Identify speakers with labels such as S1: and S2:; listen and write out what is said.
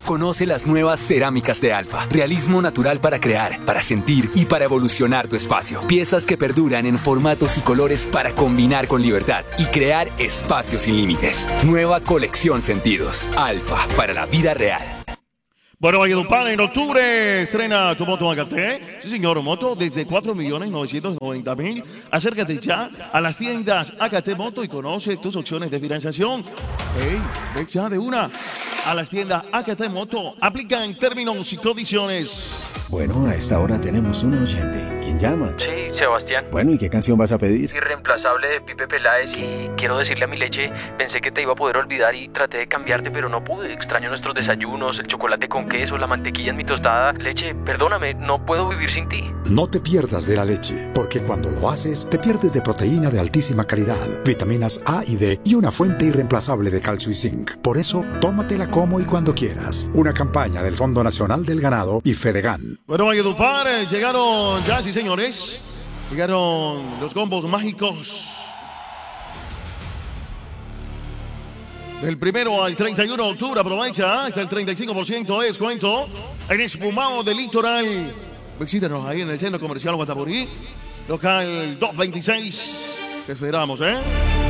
S1: Conoce las nuevas cerámicas de Alfa. Realismo natural para crear, para sentir y para evolucionar tu espacio. Piezas que perduran en formatos y colores para combinar con libertad y crear espacios sin límites. Nueva colección Sentidos. Alfa, para la vida real.
S2: Bueno, Valledupar en octubre estrena tu moto AKT. Sí, señor, moto desde 4.990.000. Acércate ya a las tiendas AKT Moto y conoce tus opciones de financiación. Hey, ve ya de una a las tiendas AKT Moto. Aplican términos y condiciones.
S3: Bueno, a esta hora tenemos un oyente. ¿Quién llama?
S4: Sí, Sebastián.
S3: Bueno, ¿y qué canción vas a pedir?
S4: Irreemplazable de Pipe Peláez. Y quiero decirle a mi leche, pensé que te iba a poder olvidar y traté de cambiarte, pero no pude. Extraño nuestros desayunos, el chocolate con queso, la mantequilla en mi tostada. Leche, perdóname, no puedo vivir sin ti.
S5: No te pierdas de la leche, porque cuando lo haces, te pierdes de proteína de altísima calidad, vitaminas A y D y una fuente irreemplazable de calcio y zinc. Por eso, tómatela como y cuando quieras. Una campaña del Fondo Nacional del Ganado y Fedegan.
S2: Bueno, Valledupar, llegaron ya, sí señores, llegaron los combos mágicos. Del 1 al 31 de octubre, aprovecha, hasta el 35% de descuento en Espumado del Litoral. Visítanos ahí en el Centro Comercial Guatapurí, local 226. Te esperamos, ¿eh?